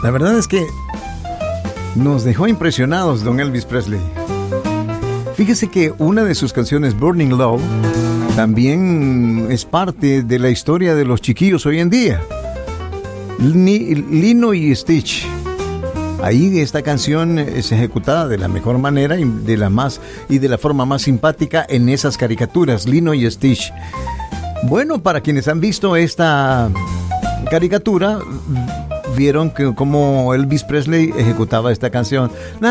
La verdad es que nos dejó impresionados don Elvis Presley. Fíjese que una de sus canciones, Burning Love, también es parte de la historia de los chiquillos hoy en día. Lilo y Stitch. Ahí esta canción es ejecutada de la mejor manera y de la forma más simpática en esas caricaturas, Lilo y Stitch. Bueno, para quienes han visto esta caricatura, vieron que como Elvis Presley ejecutaba esta canción.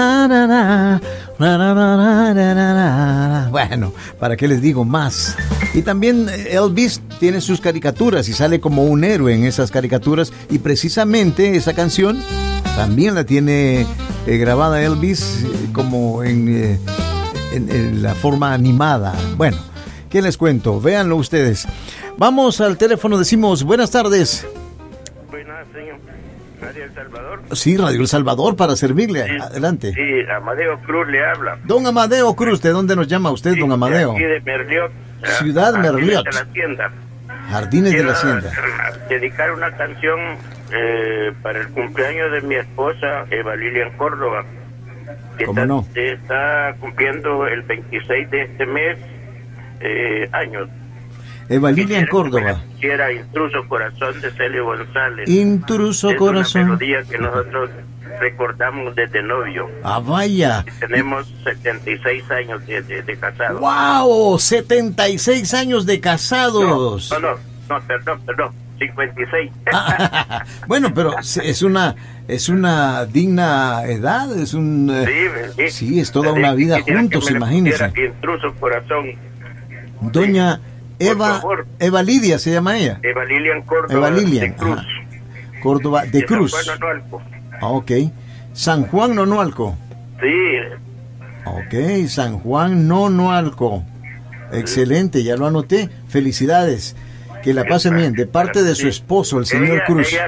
Bueno, ¿para qué les digo más? Y también Elvis tiene sus caricaturas y sale como un héroe en esas caricaturas, y precisamente esa canción también la tiene grabada Elvis como en la forma animada. Bueno, ¿qué les cuento? Véanlo ustedes. Vamos al teléfono, decimos buenas tardes. Buenas, señor. Radio El Salvador. Sí, Radio El Salvador, para servirle. Sí, adelante. Sí, Amadeo Cruz le habla. Don Amadeo Cruz, ¿de dónde nos llama usted, don Amadeo? Aquí de Merliot. Ciudad Merliot. De la Hacienda. Jardines de la Hacienda. Dedicar una canción para el cumpleaños de mi esposa, Eva Lilian Córdoba. ¿Cómo está cumpliendo el 26 de este mes años. Eva Lilian Córdoba. Quisiera Intruso Corazón de Celio González. Intruso es Corazón. Una melodía que nosotros recordamos desde novio. Ah, vaya. Tenemos 76 años de casados. ¡Wow! 76 años de casados. No, perdón. 56. Bueno, pero es una digna edad, es un sí, es toda una vida juntos, imagínense. Intruso Corazón. Doña Eva Lidia se llama ella. Eva Lilian Córdoba. Eva Lilian de Cruz. Córdoba de Cruz. San Juan Nonualco. Ok. San Juan Nonualco. Sí. Ok, San Juan Nonualco. Excelente, ya lo anoté. Felicidades. Que la pasen bien, de parte de su esposo, el señor Cruz. Ella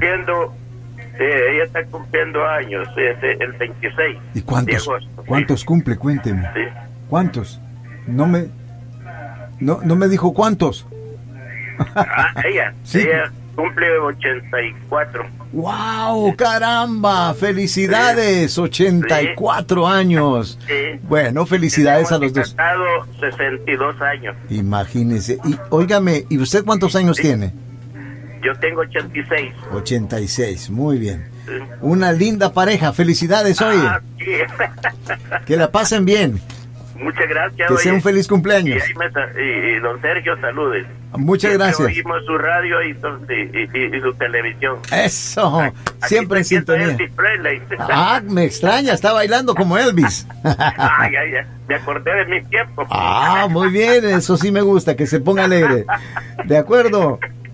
está cumpliendo años, el 26. ¿Y cuántos cumple? Cuénteme. Sí. ¿Cuántos? No me dijo cuántos. Ella cumple 84. ¡Wow! ¡Caramba! ¡Felicidades! 84 años. Sí. Bueno, felicidades a los dos. Casado 62 años. Imagínese. Y óigame, ¿y usted cuántos años tiene? Yo tengo 86. 86, muy bien. Sí. Una linda pareja. Felicidades, oye. Sí. Que la pasen bien. Muchas gracias. Que sea un feliz cumpleaños. Y don Sergio, saludes. Muchas gracias. Oímos su radio y su televisión. Eso, siempre en sintonía. Me extraña, está bailando como Elvis. Ya, me acordé de mis tiempos. Muy bien, eso sí me gusta, que se ponga alegre. De acuerdo.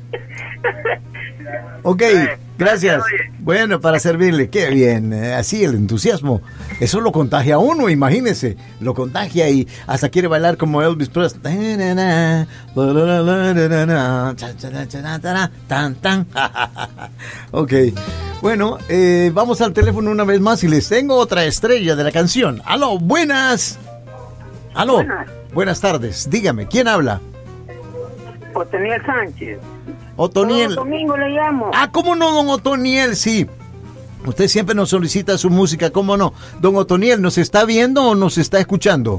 Ok, gracias. Bueno, para servirle, qué bien. Así el entusiasmo, eso lo contagia a uno, imagínese. Lo contagia y hasta quiere bailar como Elvis Presley. Ok, bueno, vamos al teléfono una vez más y les tengo otra estrella de la canción. Aló, buenas. Aló, buenas tardes. Dígame, ¿quién habla? Otoniel Sánchez. Otoniel. Todo domingo le llamo. ¿Cómo no, don Otoniel? Sí. Usted siempre nos solicita su música, ¿cómo no? Don Otoniel, ¿nos está viendo o nos está escuchando?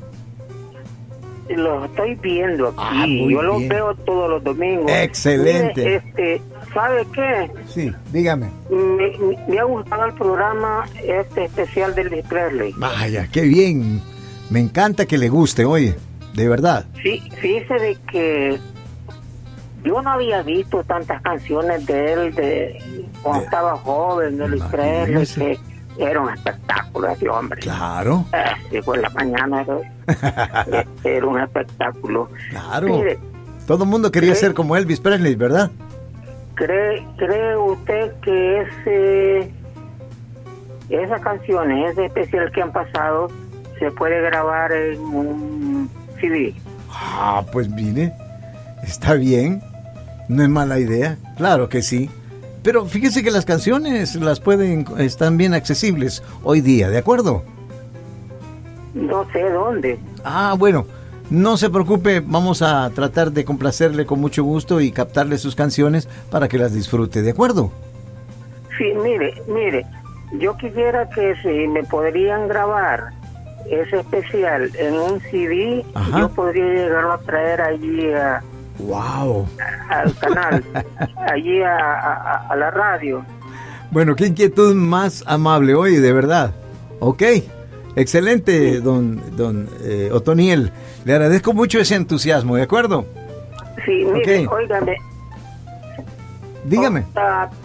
Lo estoy viendo aquí. Yo lo veo todos los domingos. Excelente. Mire, ¿sabe qué? Sí, dígame. Me ha gustado el programa especial de Elvis Presley. Vaya, qué bien. Me encanta que le guste, oye, de verdad. Sí, fíjese de que yo no había visto tantas canciones de él cuando estaba joven, Elvis Presley, que era un espectáculo ese hombre. Claro. Por la mañana era un espectáculo. Claro. Mire, todo el mundo quería ser como Elvis Presley, ¿verdad? ¿Cree usted que esas canciones, ese especial que han pasado, se puede grabar en un CD? Pues mire, está bien. No es mala idea, claro que sí. Pero fíjese que las canciones están bien accesibles hoy día, ¿de acuerdo? No sé dónde. Bueno, no se preocupe, vamos a tratar de complacerle con mucho gusto y captarle sus canciones para que las disfrute, ¿de acuerdo? Sí, mire, yo quisiera que si me podrían grabar ese especial en un CD, Ajá. yo podría llegarlo a traer allí ¡Wow! al canal, allí a la radio. Bueno, qué inquietud más amable, oye, de verdad. Ok, excelente, don Otoniel. Le agradezco mucho ese entusiasmo, ¿de acuerdo? Sí, mire, Ok. óigame. Dígame.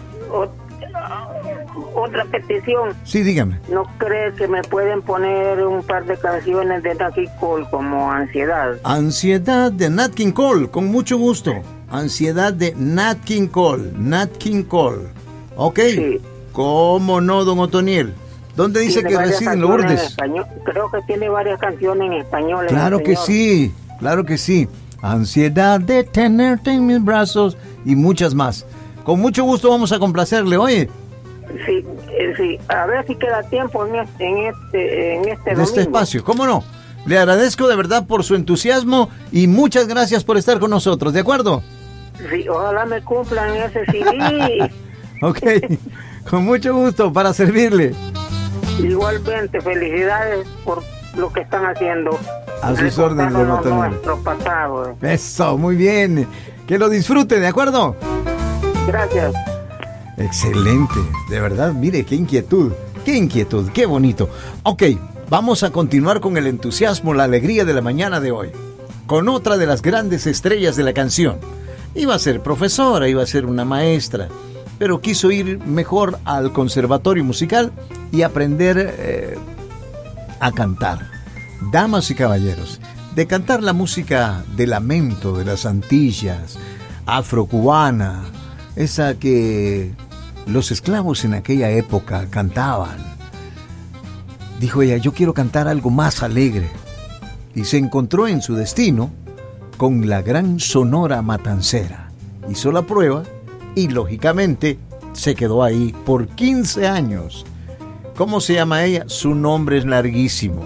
Otra petición. Sí, dígame. ¿No cree que me pueden poner un par de canciones de Nat King Cole como Ansiedad? Ansiedad de Nat King Cole, con mucho gusto. Ansiedad de Nat King Cole. Nat King Cole. Ok. Sí. ¿Cómo no, don Otoniel? ¿Dónde dice Tiene que varias reside en canciones en Lourdes? español. Creo que tiene varias canciones en español. Claro que señor. sí, claro que sí. Ansiedad de tenerte en mis brazos y muchas más. Con mucho gusto vamos a complacerle, oye. Sí, sí. A ver si queda tiempo en este De domingo. este espacio, ¿cómo no? Le agradezco de verdad por su entusiasmo y muchas gracias por estar con nosotros, ¿de acuerdo? Sí, ojalá me cumplan ese CD. Ok, con mucho gusto para servirle. Igualmente, felicidades por lo que están haciendo. A sus órdenes, don Recordando Otoniel. nuestro pasado. Eso, muy bien. Que lo disfrute, ¿de acuerdo? Gracias. Excelente, de verdad, mire, qué inquietud, qué bonito. Ok, vamos a continuar con el entusiasmo, la alegría de la mañana de hoy, con otra de las grandes estrellas de la canción. Iba a ser profesora, iba a ser una maestra, pero quiso ir mejor al conservatorio musical y aprender a cantar. Damas y caballeros, de cantar la música de lamento de las Antillas, afrocubana, esa que los esclavos en aquella época cantaban. Dijo ella, yo quiero cantar algo más alegre. Y se encontró en su destino con la gran Sonora Matancera. Hizo la prueba y lógicamente se quedó ahí por 15 años. ¿Cómo se llama ella? Su nombre es larguísimo.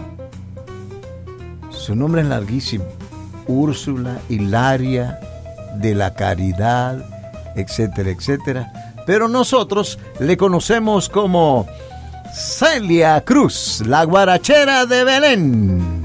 Su nombre es larguísimo. Úrsula Hilaria de la Caridad, etcétera, etcétera. Pero nosotros le conocemos como Celia Cruz, la guarachera de Belén.